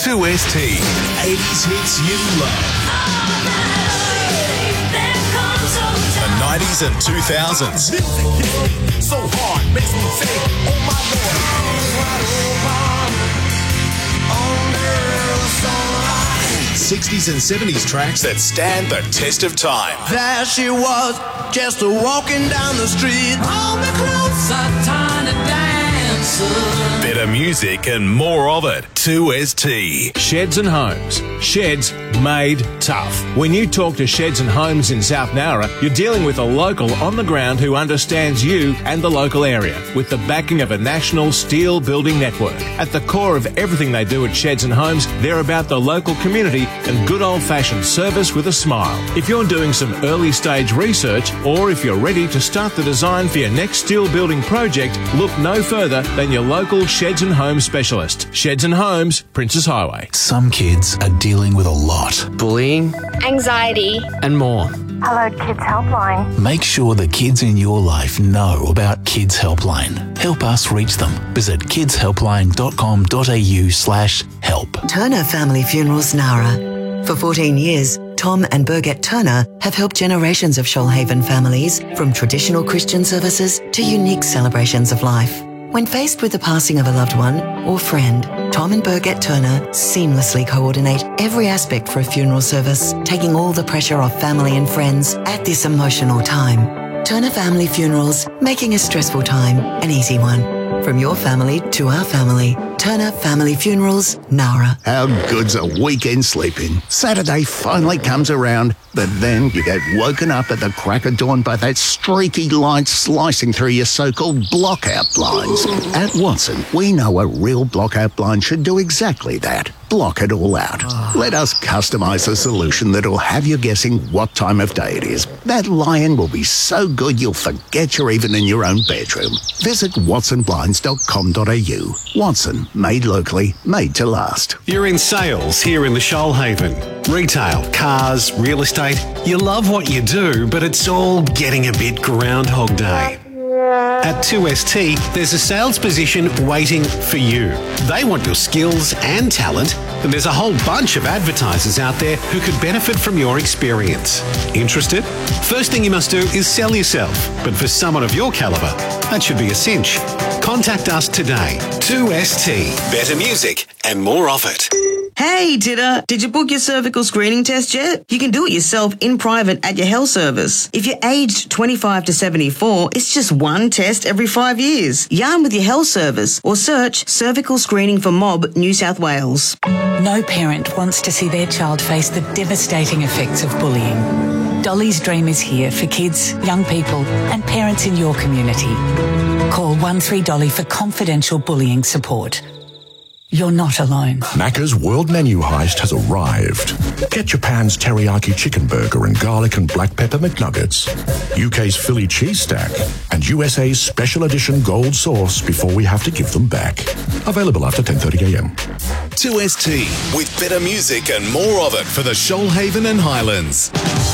2ST. 80s hits you love. The 90s and 2000s. So hard, makes me say, oh my Lord. 60s and 70s tracks that stand the test of time. There she was, just walking down the street. All the clothes are trying to dance. Better music and more of it. 2ST. Sheds and Homes. Sheds made tough. When you talk to Sheds and Homes in South Nowra, you're dealing with a local on the ground who understands you and the local area, with the backing of a national steel building network. At the core of everything they do at Sheds and Homes, they're about the local community and good old-fashioned service with a smile. If you're doing some early stage research, or if you're ready to start the design for your next steel building project, look no further than your local Sheds and Homes specialist. Sheds and Homes, Princes Highway. Some kids are dealing with a lot. Bullying, anxiety, and more. Hello Kids Helpline. Make sure the kids in your life know about Kids Helpline. Help us reach them. Visit kidshelpline.com.au/help. Turner Family Funerals Nowra. For 14 years, Tom and Birgit Turner have helped generations of Shoalhaven families, from traditional Christian services to unique celebrations of life. When faced with the passing of a loved one or friend, Tom and Birgit Turner seamlessly coordinate every aspect for a funeral service, taking all the pressure off family and friends at this emotional time. Turner Family Funerals, making a stressful time an easy one. From your family to our family, Turner Family Funerals, Nowra. How good's a weekend sleeping? Saturday finally comes around, but then you get woken up at the crack of dawn by that streaky light slicing through your so-called blockout blinds. At Watson, we know a real blockout blind should do exactly that. Block it all out. Let us customise a solution that'll have you guessing what time of day it is. That lion will be so good you'll forget you're even in your own bedroom. Visit watsonblinds.com.au. Watson, made locally, made to last. You're in sales here in the Shoalhaven. Retail, cars, real estate. You love what you do, but it's all getting a bit Groundhog Day. At 2ST, there's a sales position waiting for you. They want your skills and talent, and there's a whole bunch of advertisers out there who could benefit from your experience. Interested? First thing you must do is sell yourself, but for someone of your calibre, that should be a cinch. Contact us today. 2ST. Better music and more of it. Hey, Titter, did you book your cervical screening test yet? You can do it yourself in private at your health service. If you're aged 25 to 74, it's just one test every 5 years. Yarn with your health service or search Cervical Screening for Mob, New South Wales. No parent wants to see their child face the devastating effects of bullying. Dolly's Dream is here for kids, young people and parents in your community. Call 13Dolly for confidential bullying support. You're not alone. Macca's World Menu Heist has arrived. Get Japan's teriyaki chicken burger and garlic and black pepper McNuggets, UK's Philly cheese stack, and USA's special edition gold sauce before we have to give them back. Available after 10:30am. 2ST, with better music and more of it for the Shoalhaven and Highlands.